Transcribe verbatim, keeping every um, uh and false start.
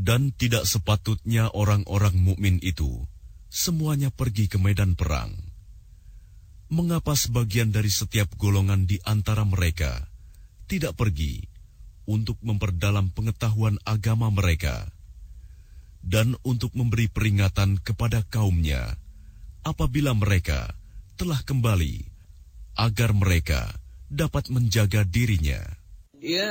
Dan tidak sepatutnya orang-orang mukmin itu semuanya pergi ke medan perang. Mengapa sebagian dari setiap golongan di antara mereka tidak pergi untuk memperdalam pengetahuan agama mereka dan untuk memberi peringatan kepada kaumnya apabila mereka telah kembali, agar mereka dapat menjaga dirinya?